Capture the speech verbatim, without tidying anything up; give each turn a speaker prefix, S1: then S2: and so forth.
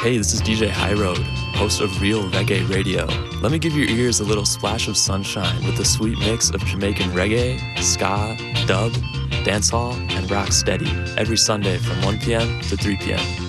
S1: Hey, this is D J High Road, host of Real Reggae Radio. Let me give your ears a little splash of sunshine with a sweet mix of Jamaican reggae, ska, dub, dancehall, and rock steady every Sunday from one p.m. to three p.m.